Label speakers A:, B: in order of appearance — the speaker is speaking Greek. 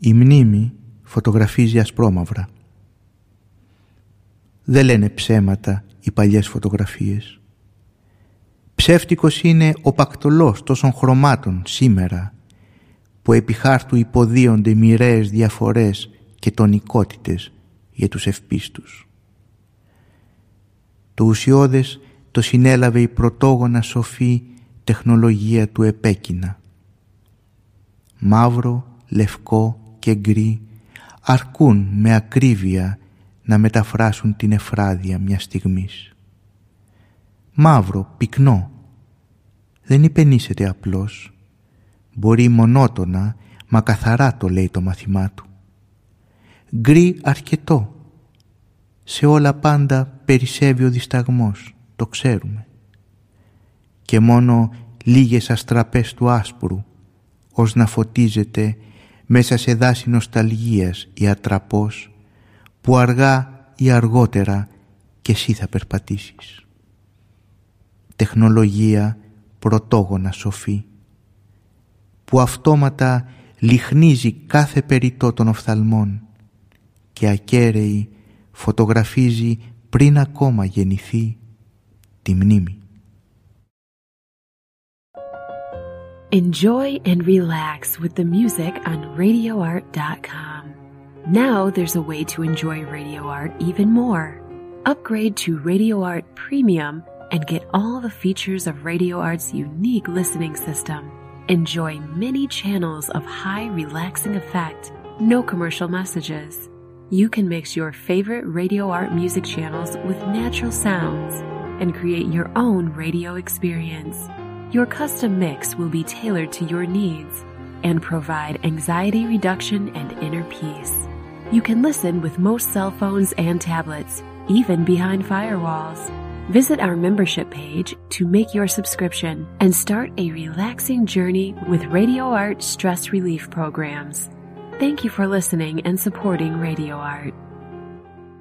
A: Η μνήμη φωτογραφίζει ασπρόμαυρα. Δεν λένε ψέματα οι παλιές φωτογραφίες. Ψεύτικος είναι ο πακτολός τόσων χρωμάτων σήμερα, που επί χάρτου υποδίονται μοιραίες διαφορές και τονικότητες για τους ευπίστους. Το ουσιώδες το συνέλαβε η πρωτόγωνα σοφή τεχνολογία του επέκεινα. Μαύρο, λευκό και γκρι αρκούν με ακρίβεια να μεταφράσουν την εφράδια μιας στιγμής. Μαύρο, πυκνό, δεν υπενήσεται απλώς. Μπορεί μονότονα, μα καθαρά το λέει το μαθημά του. Γκρι αρκετό. Σε όλα πάντα περισσεύει ο δισταγμός, το ξέρουμε. Και μόνο λίγες αστραπές του άσπρου, ως να φωτίζεται μέσα σε δάση νοσταλγίας η ατραπός, που αργά ή αργότερα κι εσύ θα περπατήσεις. Τεχνολογία πρωτόγωνα σοφή, που αυτόματα λιχνίζει κάθε περιττό των οφθαλμών και ακέραιη φωτογραφίζει πριν ακόμα γεννηθεί τη μνήμη.
B: Enjoy and relax with the music on RadioArt.com. Now there's a way to enjoy Radio Art even more. Upgrade to Radio Art Premium and get all the features of Radio Art's unique listening system. Enjoy many channels of high relaxing effect, no commercial messages. You can mix your favorite Radio Art music channels with natural sounds and create your own radio experience. Your custom mix will be tailored to your needs and provide anxiety reduction and inner peace. You can listen with most cell phones and tablets, even behind firewalls. Visit our membership page to make your subscription and start a relaxing journey with Radio Art stress relief programs. Thank you for listening and supporting Radio Art.